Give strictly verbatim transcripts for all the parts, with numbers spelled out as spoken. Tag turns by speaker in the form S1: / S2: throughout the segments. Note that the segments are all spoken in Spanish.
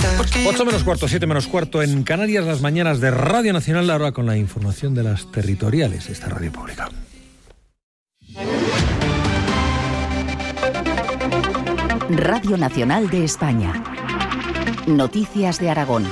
S1: ocho menos cuarto, siete menos cuarto en Canarias, las mañanas de Radio Nacional, ahora con la información de las territoriales, esta radio pública.
S2: Radio Nacional de España. Noticias de Aragón.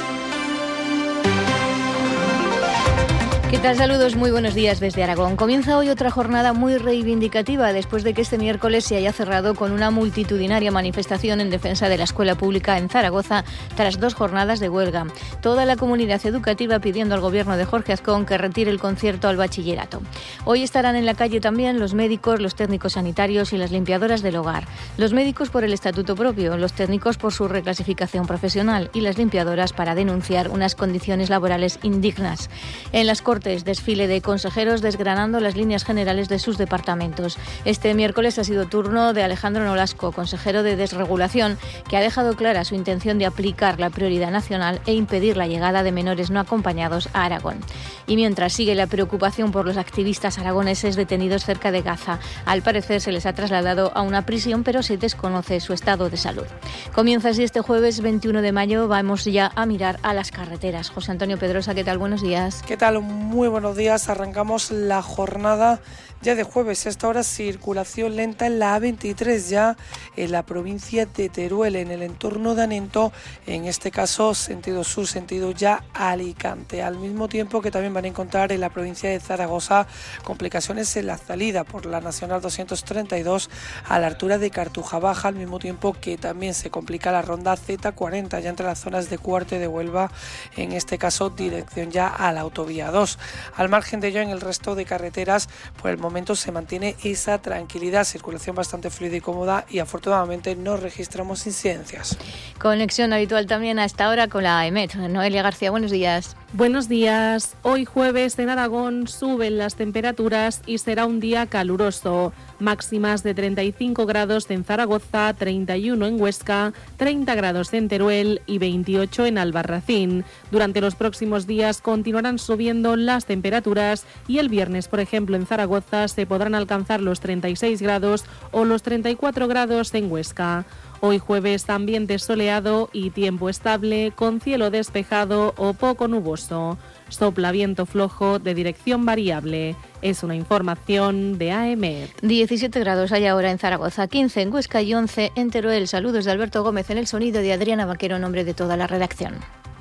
S3: ¿Qué tal? Saludos, muy buenos días desde Aragón. Comienza hoy otra jornada muy reivindicativa después de que este miércoles se haya cerrado con una multitudinaria manifestación en defensa de la escuela pública en Zaragoza tras dos jornadas de huelga. Toda la comunidad educativa pidiendo al gobierno de Jorge Azcón que retire el concierto al bachillerato. Hoy estarán en la calle también los médicos, los técnicos sanitarios y las limpiadoras del hogar. Los médicos por el estatuto propio, los técnicos por su reclasificación profesional y las limpiadoras para denunciar unas condiciones laborales indignas. En las Cortes, desfile de consejeros desgranando las líneas generales de sus departamentos. Este miércoles ha sido turno de Alejandro Nolasco, consejero de Desregulación, que ha dejado clara su intención de aplicar la prioridad nacional e impedir la llegada de menores no acompañados a Aragón. Y mientras sigue la preocupación por los activistas aragoneses detenidos cerca de Gaza, al parecer se les ha trasladado a una prisión, pero se desconoce su estado de salud. Comienza así este jueves veintiuno de mayo, vamos ya a mirar a las carreteras. José Antonio Pedrosa, ¿qué tal? Buenos días.
S4: ¿Qué tal? Muy buenos días. Arrancamos la jornada ya de jueves. Esta hora circulación lenta en la A veintitrés, ya en la provincia de Teruel, en el entorno de Anento, en este caso sentido sur, sentido ya Alicante. Al mismo tiempo que también van a encontrar en la provincia de Zaragoza complicaciones en la salida por la Nacional doscientos treinta y dos a la altura de Cartuja Baja, al mismo tiempo que también se complica la ronda Z cuarenta ya entre las zonas de Cuarte de Huelva, en este caso dirección ya a la autovía dos. Al margen de ello, en el resto de carreteras, por el momento se mantiene esa tranquilidad, circulación bastante fluida y cómoda, y afortunadamente no registramos incidencias.
S3: Conexión habitual también a esta hora con la EMET. Noelia García, buenos días.
S5: Buenos días. Hoy jueves en Aragón suben las temperaturas y será un día caluroso. Máximas de treinta y cinco grados en Zaragoza, treinta y uno en Huesca, treinta grados en Teruel y veintiocho en Albarracín. Durante los próximos días continuarán subiendo las temperaturas y el viernes, por ejemplo, en Zaragoza se podrán alcanzar los treinta y seis grados o los treinta y cuatro grados en Huesca. Hoy jueves ambiente soleado y tiempo estable con cielo despejado o poco nuboso. Sopla viento flojo de dirección variable. Es una información de A E M E T.
S3: diecisiete grados hay ahora en Zaragoza, quince en Huesca y once en Teruel. Saludos de Alberto Gómez en el sonido, de Adriana Vaquero en nombre de toda la redacción.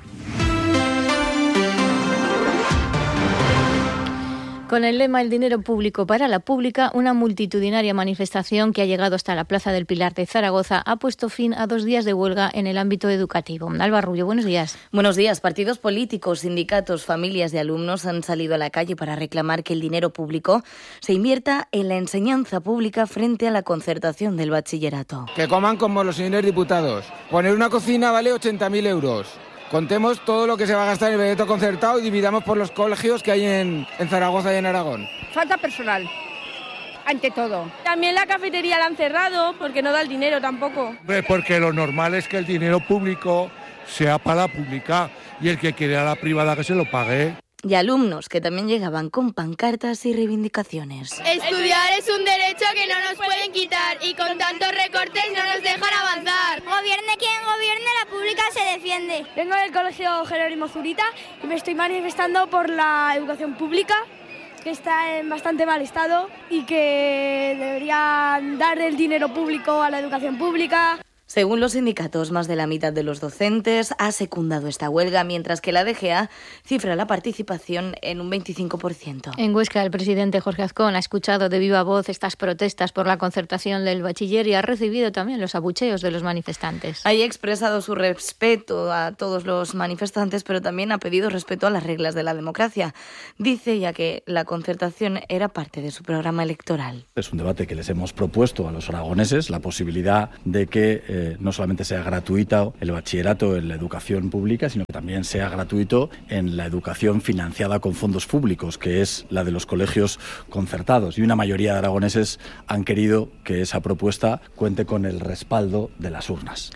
S3: Con el lema "El dinero público para la pública", una multitudinaria manifestación que ha llegado hasta la Plaza del Pilar de Zaragoza ha puesto fin a dos días de huelga en el ámbito educativo. Alba Rubio, buenos días.
S6: Buenos días. Partidos políticos, sindicatos, familias de alumnos han salido a la calle para reclamar que el dinero público se invierta en la enseñanza pública frente a la concertación del bachillerato.
S7: Que coman como los señores diputados. Poner una cocina vale ochenta mil euros. Contemos todo lo que se va a gastar en el proyecto concertado y dividamos por los colegios que hay en, en Zaragoza y en Aragón.
S8: Falta personal, ante todo. También la cafetería la han cerrado porque no da el dinero tampoco.
S9: Porque lo normal es que el dinero público sea para la pública y el que quiere a la privada que se lo pague.
S6: Y alumnos que también llegaban con pancartas y reivindicaciones.
S10: Estudiar es un derecho que no nos pueden quitar y con tantos recortes no nos dejan avanzar.
S11: Gobierne quien gobierne, la pública se defiende.
S12: Vengo del colegio Jerónimo Zurita y me estoy manifestando por la educación pública, que está en bastante mal estado y que deberían dar el dinero público a la educación pública.
S6: Según los sindicatos, más de la mitad de los docentes ha secundado esta huelga, mientras que la D G A cifra la participación en un veinticinco por ciento.
S3: En Huesca, el presidente Jorge Azcón ha escuchado de viva voz estas protestas por la concertación del bachiller y ha recibido también los abucheos de los manifestantes.
S6: Ha expresado su respeto a todos los manifestantes, pero también ha pedido respeto a las reglas de la democracia. Dice ya que la concertación era parte de su programa electoral.
S13: Es un debate que les hemos propuesto a los aragoneses, la posibilidad de que eh, no solamente sea gratuita el bachillerato en la educación pública, sino que también sea gratuito en la educación financiada con fondos públicos, que es la de los colegios concertados. Y una mayoría de aragoneses han querido que esa propuesta cuente con el respaldo de las urnas.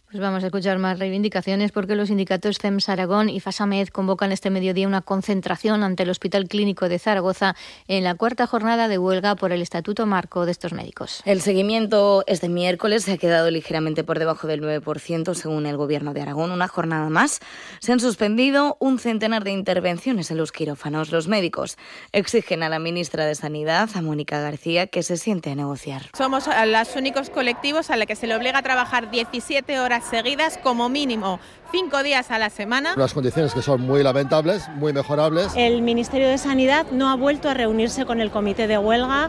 S3: Pues vamos a escuchar más reivindicaciones porque los sindicatos C E M S Aragón y FASAMED convocan este mediodía una concentración ante el Hospital Clínico de Zaragoza en la cuarta jornada de huelga por el Estatuto Marco de estos médicos.
S6: El seguimiento este miércoles se ha quedado ligeramente por debajo del nueve por ciento según el Gobierno de Aragón. Una jornada más. Se han suspendido un centenar de intervenciones en los quirófanos. Los médicos exigen a la ministra de Sanidad, a Mónica García, que se siente a negociar.
S14: Somos los únicos colectivos a los que se le obliga a trabajar diecisiete horas seguidas como mínimo, cinco días a la semana.
S15: Unas condiciones que son muy lamentables, muy mejorables.
S16: El Ministerio de Sanidad no ha vuelto a reunirse con el comité de huelga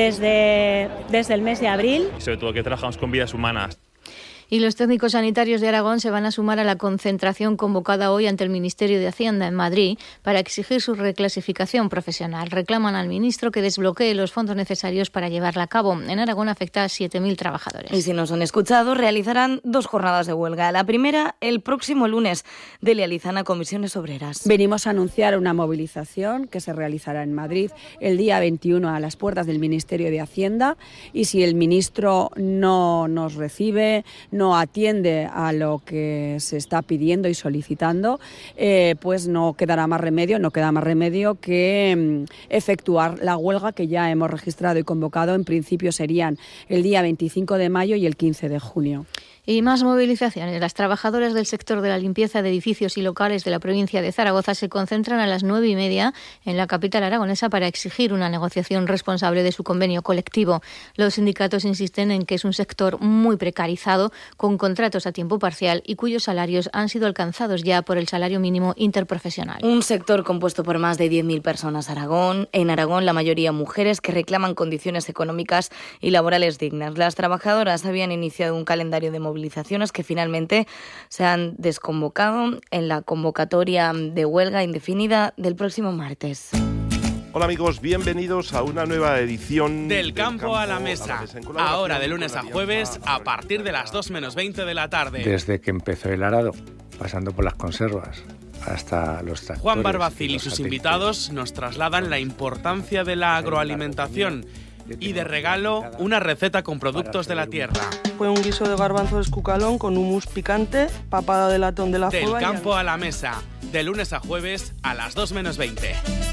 S16: desde, desde el mes de abril.
S17: Sobre todo que trabajamos con vidas humanas.
S3: Y los técnicos sanitarios de Aragón se van a sumar a la concentración convocada hoy ante el Ministerio de Hacienda en Madrid para exigir su reclasificación profesional. Reclaman al ministro que desbloquee los fondos necesarios para llevarla a cabo. En Aragón afecta a siete mil trabajadores.
S6: Y si nos han escuchado, realizarán dos jornadas de huelga. La primera, el próximo lunes. Delia Lizana, Comisiones Obreras.
S18: Venimos a anunciar una movilización que se realizará en Madrid el día veintiuno a las puertas del Ministerio de Hacienda, y si el ministro no nos recibe, no atiende a lo que se está pidiendo y solicitando, eh, pues no quedará más remedio, no queda más remedio que mm, efectuar la huelga que ya hemos registrado y convocado. En principio serían el día veinticinco de mayo y el quince de junio.
S3: Y más movilizaciones. Las trabajadoras del sector de la limpieza de edificios y locales de la provincia de Zaragoza se concentran a las nueve y media en la capital aragonesa para exigir una negociación responsable de su convenio colectivo. Los sindicatos insisten en que es un sector muy precarizado, con contratos a tiempo parcial y cuyos salarios han sido alcanzados ya por el salario mínimo interprofesional.
S6: Un sector compuesto por más de diez mil personas Aragón. En Aragón, la mayoría mujeres que reclaman condiciones económicas y laborales dignas. Las trabajadoras habían iniciado un calendario de movilizaciones que finalmente se han desconvocado en la convocatoria de huelga indefinida del próximo martes.
S19: Hola amigos, bienvenidos a una nueva edición
S20: del, del campo, campo a la mesa. A la mesa Ahora de lunes a jueves a partir de las dos menos veinte de la tarde.
S21: Desde que empezó el arado, pasando por las conservas, hasta los tractores.
S20: Juan Barbacil y, y sus aceites. invitados nos trasladan la importancia de la agroalimentación y de regalo una receta con productos de la tierra.
S22: Fue un guiso de garbanzo de escucalón con hummus picante, papada de latón de la
S20: Del
S22: Zuba
S20: campo a la mesa, de lunes a jueves a las dos menos veinte.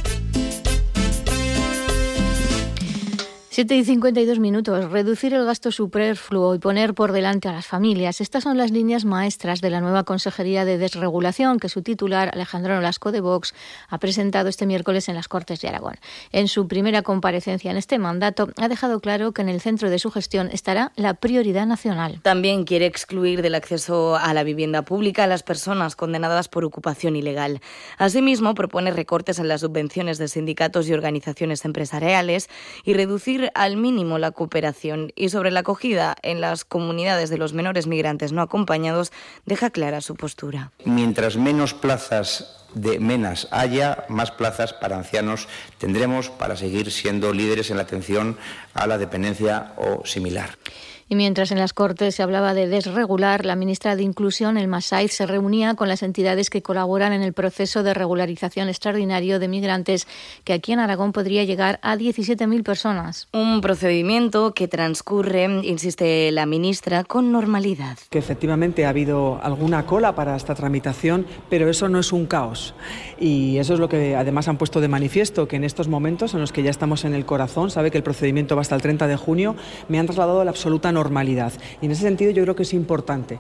S3: siete y cincuenta y dos minutos. Reducir el gasto superfluo y poner por delante a las familias. Estas son las líneas maestras de la nueva Consejería de Desregulación que su titular, Alejandro Nolasco de Vox, ha presentado este miércoles en las Cortes de Aragón. En su primera comparecencia en este mandato, ha dejado claro que en el centro de su gestión estará la prioridad nacional.
S6: También quiere excluir del acceso a la vivienda pública a las personas condenadas por ocupación ilegal. Asimismo, propone recortes en las subvenciones de sindicatos y organizaciones empresariales y reducir al mínimo la cooperación. Y sobre la acogida en las comunidades de los menores migrantes no acompañados, deja clara su postura.
S23: Mientras menos plazas de menas haya, más plazas para ancianos tendremos para seguir siendo líderes en la atención a la dependencia o similar.
S3: Y mientras en las Cortes se hablaba de desregular, la ministra de Inclusión, Elma Saiz, se reunía con las entidades que colaboran en el proceso de regularización extraordinario de migrantes, que aquí en Aragón podría llegar a diecisiete mil personas.
S6: Un procedimiento que transcurre, insiste la ministra, con normalidad.
S24: Que efectivamente ha habido alguna cola para esta tramitación, pero eso no es un caos. Y eso es lo que además han puesto de manifiesto, que en estos momentos en los que ya estamos en el corazón, sabe que el procedimiento va hasta el treinta de junio, me han trasladado la absoluta normalidad. Y en ese sentido yo creo que es importante.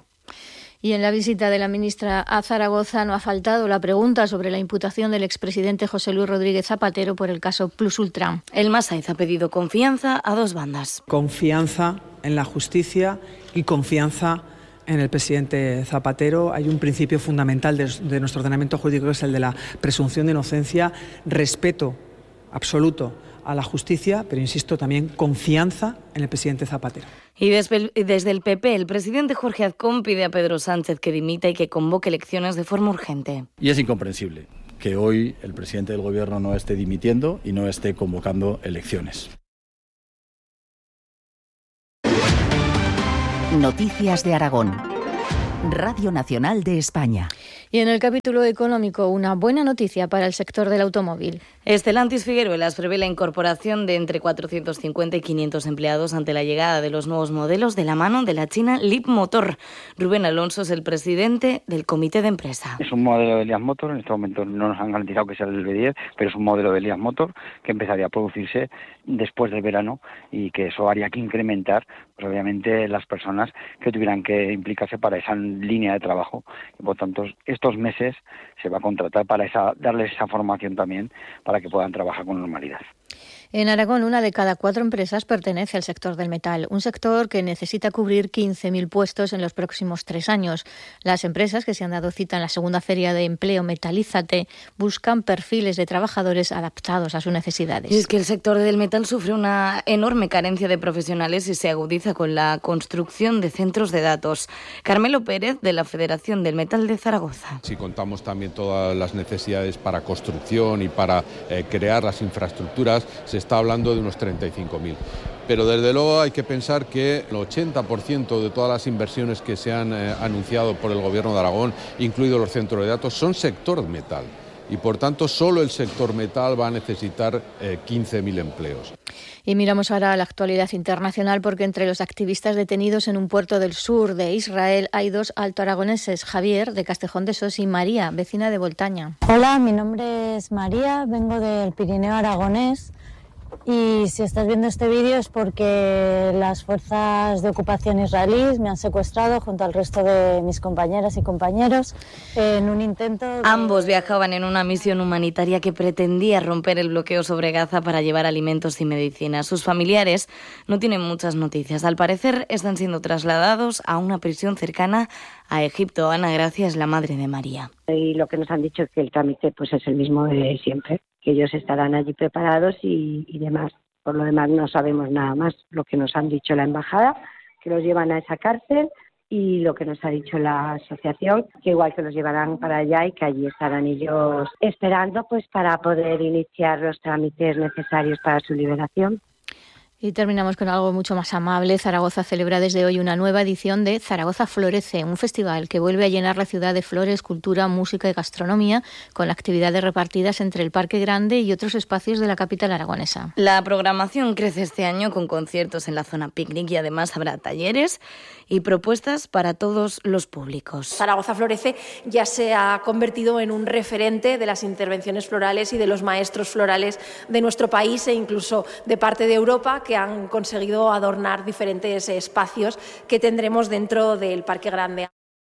S3: Y en la visita de la ministra a Zaragoza no ha faltado la pregunta sobre la imputación del expresidente José Luis Rodríguez Zapatero por el caso Plus Ultra.
S6: Elma Saiz ha pedido confianza a dos bandas.
S24: Confianza en la justicia y confianza en el presidente Zapatero. Hay un principio fundamental de, de nuestro ordenamiento jurídico, que es el de la presunción de inocencia, respeto absoluto a la justicia, pero insisto, también confianza en el presidente Zapatero.
S6: Y desde el, desde el P P, el presidente Jorge Azcón pide a Pedro Sánchez que dimita y que convoque elecciones de forma urgente.
S13: Y es incomprensible que hoy el presidente del Gobierno no esté dimitiendo y no esté convocando elecciones.
S2: Noticias de Aragón. Radio Nacional de España.
S3: Y en el capítulo económico, una buena noticia para el sector del automóvil.
S6: Stellantis Figueruelas prevé la incorporación de entre cuatrocientos cincuenta y quinientos empleados ante la llegada de los nuevos modelos de la mano de la china Leapmotor. Rubén Alonso es el presidente del comité de empresa.
S1: Es un modelo de Leapmotor, en este momento no nos han garantizado que sea el B diez, pero es un modelo de Leapmotor que empezaría a producirse después del verano y que eso haría que incrementar, pues obviamente, las personas que tuvieran que implicarse para esa línea de trabajo. Y por tanto, estos meses se va a contratar para esa, darles esa formación también para que puedan trabajar con normalidad.
S3: En Aragón, una de cada cuatro empresas pertenece al sector del metal, un sector que necesita cubrir quince mil puestos en los próximos tres años. Las empresas que se han dado cita en la segunda feria de empleo Metalízate buscan perfiles de trabajadores adaptados a sus necesidades.
S6: Y es que el sector del metal sufre una enorme carencia de profesionales y se agudiza con la construcción de centros de datos. Carmelo Pérez, de la Federación del Metal de Zaragoza.
S4: Si contamos también todas las necesidades para construcción y para eh, crear las infraestructuras, se está hablando de unos treinta y cinco mil. Pero desde luego hay que pensar que el ochenta por ciento de todas las inversiones que se han eh, anunciado por el Gobierno de Aragón, incluidos los centros de datos, son sector metal. Y por tanto solo el sector metal va a necesitar eh, quince mil empleos.
S3: Y miramos ahora a la actualidad internacional porque entre los activistas detenidos en un puerto del sur de Israel hay dos altoaragoneses, Javier, de Castejón de Sos, y María, vecina de Voltaña.
S5: Hola, mi nombre es María, vengo del Pirineo aragonés. Y si estás viendo este vídeo es porque las fuerzas de ocupación israelíes me han secuestrado junto al resto de mis compañeras y compañeros en un intento de...
S6: Ambos viajaban en una misión humanitaria que pretendía romper el bloqueo sobre Gaza para llevar alimentos y medicinas. Sus familiares no tienen muchas noticias. Al parecer están siendo trasladados a una prisión cercana a Egipto. Ana Gracia es la madre de María.
S7: Y lo que nos han dicho es que el trámite pues es el mismo de siempre, que ellos estarán allí preparados y, y demás. Por lo demás no sabemos nada más. Lo que nos han dicho la embajada, que los llevan a esa cárcel, y lo que nos ha dicho la asociación, que igual que los llevarán para allá y que allí estarán ellos esperando pues para poder iniciar los trámites necesarios para su liberación.
S3: Y terminamos con algo mucho más amable. Zaragoza celebra desde hoy una nueva edición de Zaragoza Florece, un festival que vuelve a llenar la ciudad de flores, cultura, música y gastronomía, con actividades repartidas entre el Parque Grande y otros espacios de la capital aragonesa.
S6: La programación crece este año con conciertos en la zona picnic y además habrá talleres y propuestas para todos los públicos.
S25: Zaragoza Florece ya se ha convertido en un referente de las intervenciones florales y de los maestros florales de nuestro país e incluso de parte de Europa, que han conseguido adornar diferentes espacios que tendremos dentro del Parque Grande.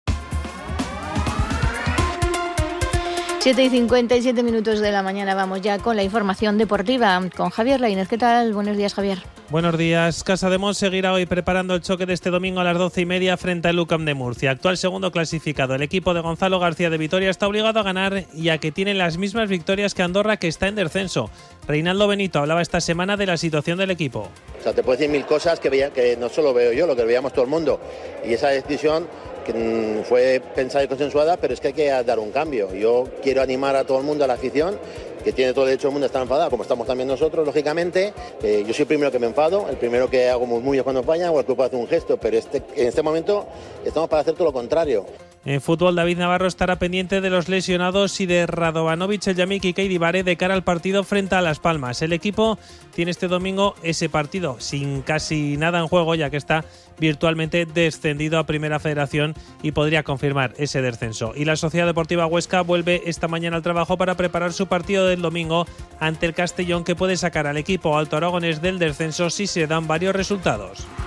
S3: siete y cincuenta y siete minutos de la mañana, vamos ya con la información deportiva con Javier Lainez. ¿Qué tal? Buenos días, Javier.
S26: Buenos días. Casademón seguirá hoy preparando el choque de este domingo a las doce y media frente al U C A M de Murcia. Actual segundo clasificado, el equipo de Gonzalo García de Vitoria está obligado a ganar, ya que tiene las mismas victorias que Andorra, que está en descenso. Reinaldo Benito hablaba esta semana de la situación del equipo.
S27: O sea, te puedo decir mil cosas que, veía, que no solo veo yo, lo que veíamos todo el mundo. Y esa decisión que fue pensada y consensuada, pero es que hay que dar un cambio. Yo quiero animar a todo el mundo, a la afición, que tiene todo el derecho del mundo a estar enfadado, como estamos también nosotros, lógicamente. Eh, yo soy el primero que me enfado, el primero que hago murmullos cuando falla, o el que puede hacer un gesto, pero este, en este momento estamos para hacer todo lo contrario.
S26: En fútbol, David Navarro estará pendiente de los lesionados y de Radovanovic, el Yamik y Keidi Bare de cara al partido frente a Las Palmas. El equipo tiene este domingo ese partido sin casi nada en juego, ya que está virtualmente descendido a Primera Federación y podría confirmar ese descenso. Y la Sociedad Deportiva Huesca vuelve esta mañana al trabajo para preparar su partido del domingo ante el Castellón, que puede sacar al equipo altoaragonés del descenso si se dan varios resultados.